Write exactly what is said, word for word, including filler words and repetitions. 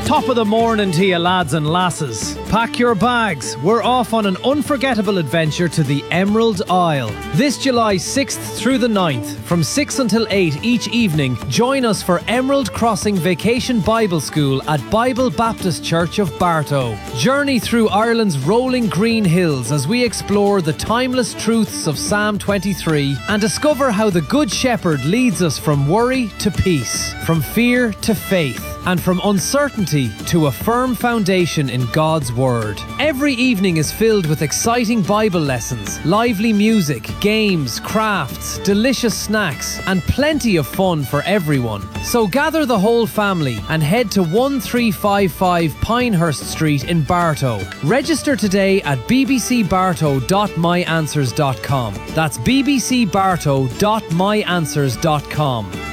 Top of the morning to you lads and lasses. Pack your bags. We're off on an unforgettable adventure to the Emerald Isle. This July sixth through the ninth, from six until eight each evening, join us for Emerald Crossing Vacation Bible School at Bible Baptist Church of Bartow. Journey through Ireland's rolling green hills as we explore the timeless truths of Psalm twenty-three and discover how the Good Shepherd leads us from worry to peace, from fear to faith, and from uncertainty to a firm foundation in God's Word. Every evening is filled with exciting Bible lessons, lively music, games, crafts, delicious snacks, and plenty of fun for everyone. So gather the whole family and head to one three five five Pinehurst Street in Bartow. Register today at b b c bartow dot my answers dot com. That's b b c bartow dot my answers dot com.